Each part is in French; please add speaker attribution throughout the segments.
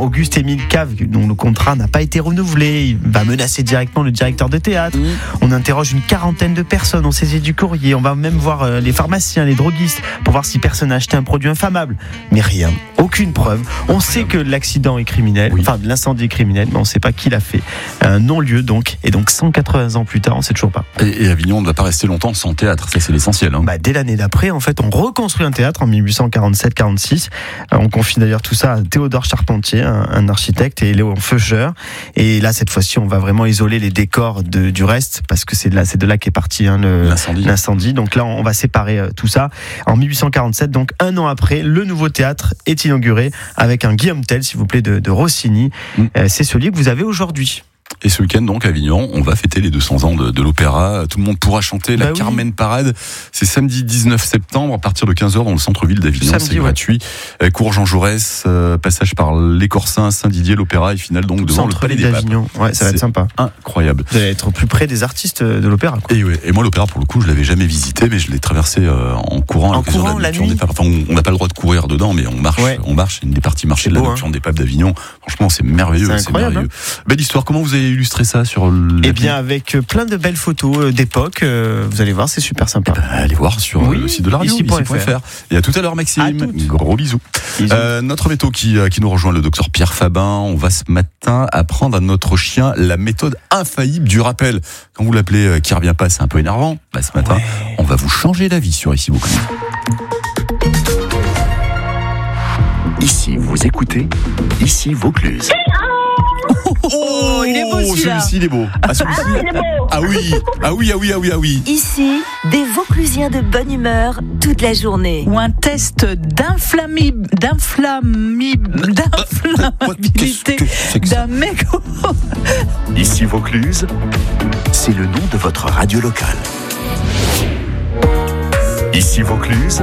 Speaker 1: Auguste-Émile Cave, dont le contrat n'a pas été renouvelé, il va menacer directement le directeur de théâtre. On interroge une quarantaine de personnes, on saisit du courrier, on va même voir les pharmaciens, les droguistes, pour voir si personne n'a acheté un produit inflammable. Mais rien, aucune preuve. On sait que l'accident est criminel, enfin l'incendie est criminel, mais on ne sait pas qui l'a fait. Un non-lieu donc, et donc 180 ans plus tard, on ne sait toujours pas.
Speaker 2: Et Avignon ne va pas rester longtemps sans théâtre, ça c'est l'essentiel.
Speaker 1: Dès l'année d'après, en fait, on reconstruit un théâtre en 1847-46. On confie d'ailleurs tout ça à Théodore Charpentier, un architecte, et Léon Feucheur. Et là, cette fois-ci, on va vraiment isoler les décors du reste, parce que c'est de là qu'est parti l'incendie. Donc là, on va séparer tout ça. En 1847, donc un an après, le nouveau théâtre est inauguré avec un Guillaume Tell, s'il vous plaît, de Rossini. C'est celui que vous avez aujourd'hui.
Speaker 2: Et ce week-end, donc, à Avignon, on va fêter les 200 ans de l'opéra. Tout le monde pourra chanter la Carmen Parade. C'est samedi 19 septembre, à partir de 15h, dans le centre-ville d'Avignon. C'est gratuit. Cours Jean Jaurès, passage par les Corsins, Saint-Didier, l'opéra, et finale, donc, devant le Palais des Papes.
Speaker 1: Ouais, ça va être sympa.
Speaker 2: Incroyable.
Speaker 1: Vous allez être plus près des artistes de l'opéra, quoi.
Speaker 2: Et moi, l'opéra, pour le coup, je l'avais jamais visité, mais je l'ai traversé en courant.
Speaker 1: En courant, la nuit.
Speaker 2: On n'a pas le droit de courir dedans, mais on marche. On marche. C'est une des parties marchées de la nocturne des Papes d'Avignon. Franchement, c'est merveilleux.
Speaker 1: C'est merveilleux.
Speaker 2: Belle histoire. Comment vous avez illustré ça sur
Speaker 1: avec plein de belles photos d'époque, vous allez voir, c'est super sympa.
Speaker 2: Allez voir sur le site de la radio, ici.fr. Et à tout à l'heure, Maxime. Gros bisous. Notre veto qui nous rejoint, le docteur Pierre Fabin. On va ce matin apprendre à notre chien la méthode infaillible du rappel. Quand vous l'appelez qui revient pas, c'est un peu énervant. Ce matin, on va vous changer la vie sur Ici Vaucluse.
Speaker 3: Ici, vous écoutez Ici Vaucluse.
Speaker 4: Oh, il est beau celui-là.
Speaker 2: Celui-ci, il est beau. Ah oui.
Speaker 5: Ici, des Vauclusiens de bonne humeur toute la journée.
Speaker 4: Ou un test d'inflammabilité d'un mégot.
Speaker 3: Ici Vaucluse, c'est le nom de votre radio locale. Ici Vaucluse,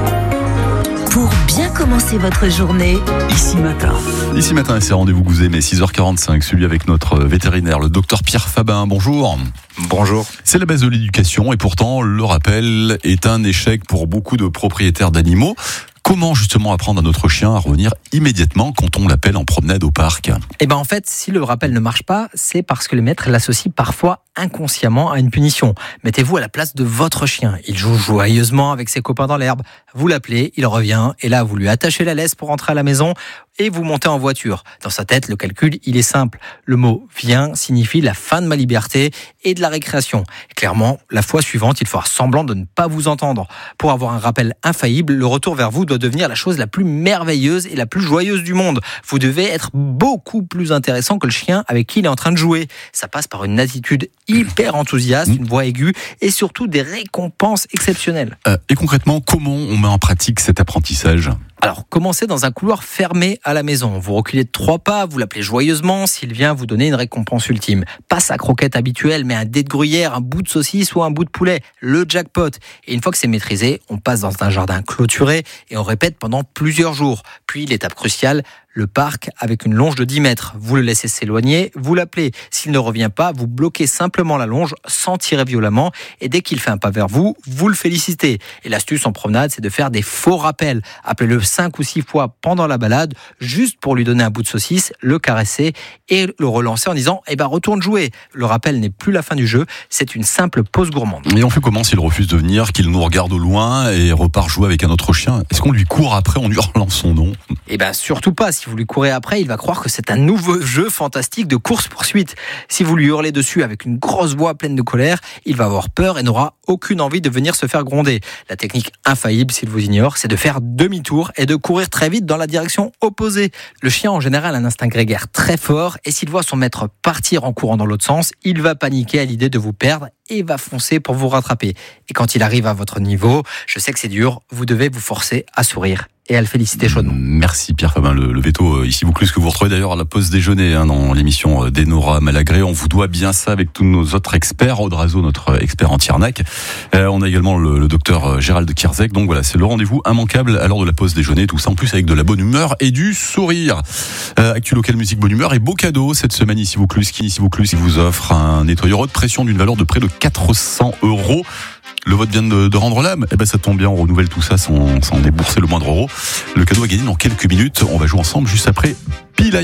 Speaker 5: pour bien commencer votre journée,
Speaker 3: Ici Matin.
Speaker 2: Ici Matin, c'est rendez-vous que vous aimez, 6h45, celui avec notre vétérinaire, le docteur Pierre Fabin. Bonjour.
Speaker 6: Bonjour.
Speaker 2: C'est la base de l'éducation et pourtant, le rappel est un échec pour beaucoup de propriétaires d'animaux. Comment justement apprendre à notre chien à revenir immédiatement quand on l'appelle en promenade au parc ?
Speaker 6: En fait, si le rappel ne marche pas, c'est parce que les maîtres l'associent parfois inconsciemment à une punition. Mettez-vous à la place de votre chien. Il joue joyeusement avec ses copains dans l'herbe. Vous l'appelez, il revient, et là, vous lui attachez la laisse pour rentrer à la maison et vous montez en voiture. Dans sa tête, le calcul, il est simple. Le mot « vient » signifie la fin de ma liberté et de la récréation. Clairement, la fois suivante, il fera semblant de ne pas vous entendre. Pour avoir un rappel infaillible, le retour vers vous doit devenir la chose la plus merveilleuse et la plus joyeuse du monde. Vous devez être beaucoup plus intéressant que le chien avec qui il est en train de jouer. Ça passe par une attitude hyper enthousiaste, une voix aiguë et surtout des récompenses exceptionnelles.
Speaker 2: Et concrètement, comment on met en pratique cet apprentissage ?
Speaker 6: Alors, commencez dans un couloir fermé à la maison. Vous reculez de 3 pas, vous l'appelez joyeusement, s'il vient vous donner une récompense ultime. Pas sa croquette habituelle, mais un dé de gruyère, un bout de saucisse ou un bout de poulet. Le jackpot. Et une fois que c'est maîtrisé, on passe dans un jardin clôturé et on répète pendant plusieurs jours. Puis, l'étape cruciale, le parc avec une longe de 10 mètres. Vous le laissez s'éloigner, vous l'appelez. S'il ne revient pas, vous bloquez simplement la longe sans tirer violemment. Et dès qu'il fait un pas vers vous, vous le félicitez. Et l'astuce en promenade, c'est de faire des faux rappels. Appelez-le 5 ou 6 fois pendant la balade, juste pour lui donner un bout de saucisse, le caresser et le relancer en disant « retourne jouer ». Le rappel n'est plus la fin du jeu, c'est une simple pause gourmande.
Speaker 2: Et on fait comment s'il refuse de venir, qu'il nous regarde au loin et repart jouer avec un autre chien ? Est-ce qu'on lui court après en hurlant son nom ?
Speaker 6: Surtout pas. Si vous lui courez après, il va croire que c'est un nouveau jeu fantastique de course-poursuite. Si vous lui hurlez dessus avec une grosse voix pleine de colère, il va avoir peur et n'aura aucune envie de venir se faire gronder. La technique infaillible, s'il vous ignore, c'est de faire demi-tour et de courir très vite dans la direction opposée. Le chien, en général, a un instinct grégaire très fort et s'il voit son maître partir en courant dans l'autre sens, il va paniquer à l'idée de vous perdre et va foncer pour vous rattraper. Et quand il arrive à votre niveau, je sais que c'est dur, vous devez vous forcer à sourire et à le féliciter chaudement.
Speaker 2: Merci Pierre Fabin, le veto Ici Vaucluse que vous retrouvez d'ailleurs à la pause déjeuner dans l'émission d'Enora Malagré. On vous doit bien ça avec tous nos autres experts. Aude Razo, notre expert en Tiernac. On a également le docteur Gérald Kierzek. Donc voilà, c'est le rendez-vous immanquable à l'heure de la pause déjeuner. Tout ça en plus avec de la bonne humeur et du sourire. Actu local, musique, bonne humeur et beau cadeau cette semaine Ici Vaucluse. Ici Vaucluse qui vous offre un nettoyeur haute pression d'une valeur de près de 400 €. Le vote vient de rendre l'âme. Ça tombe bien, on renouvelle tout ça sans débourser le moindre euro. Le cadeau à gagner dans quelques minutes. On va jouer ensemble juste après Pile.